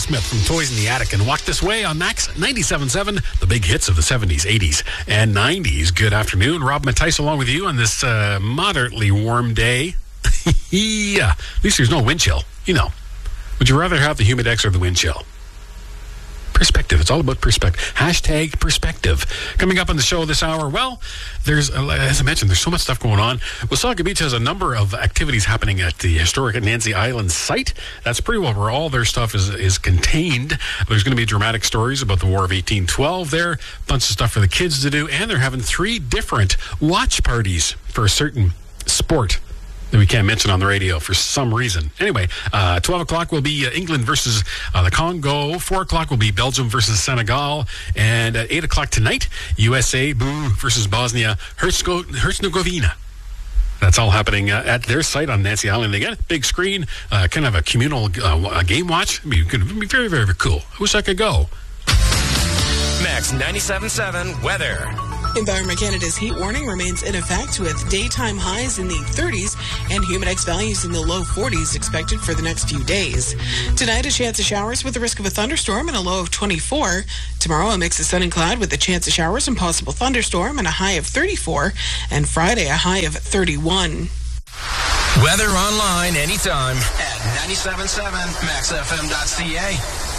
Smith from Toys in the Attic and Walk This Way on Max 97.7, the big hits of the 70s, 80s, and 90s. Good afternoon. Rob Mattice along with you on this moderately warm day. Yeah, at least there's no wind chill. You know, would you rather have the Humidex or the wind chill? Perspective. It's all about perspective. Hashtag perspective. Coming up on the show this hour, well, there's, as I mentioned, there's so much stuff going on. Wasaga Beach has a number of activities happening at the historic Nancy Island site. That's pretty well where all their stuff is contained. There's going to be dramatic stories about the War of 1812 there, a bunch of stuff for the kids to do, and they're having 3 different watch parties for a certain sport that we can't mention on the radio for some reason. Anyway, 12 o'clock will be England versus the Congo. 4 o'clock will be Belgium versus Senegal. And at 8 o'clock tonight, USA versus Bosnia Herzegovina. That's all happening at their site on Nancy Island. They got a big screen, kind of a communal game watch. It would be very, very cool. I wish I could go. Max 97.7 weather. Environment Canada's heat warning remains in effect with daytime highs in the 30s and humidex values in the low 40s expected for the next few days. Tonight, a chance of showers with the risk of a thunderstorm and a low of 24. Tomorrow, a mix of sun and cloud with a chance of showers and possible thunderstorm and a high of 34. And Friday, a high of 31. Weather online anytime at 97.7maxfm.ca.